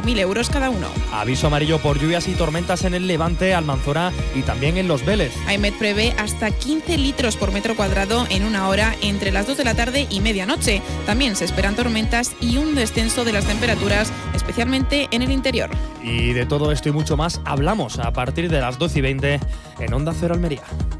1.000 euros cada uno. Aviso amarillo por lluvias y tormentas en el Levante, Almanzora y también en Los Vélez. AEMET prevé hasta 15 litros por metro cuadrado en una hora entre las 2 de la tarde y medianoche. También se esperan tormentas y un descenso de las temperaturas, especialmente en el interior. Y de todo esto y mucho más hablamos a partir de las 12:20 en Onda Cero Almería.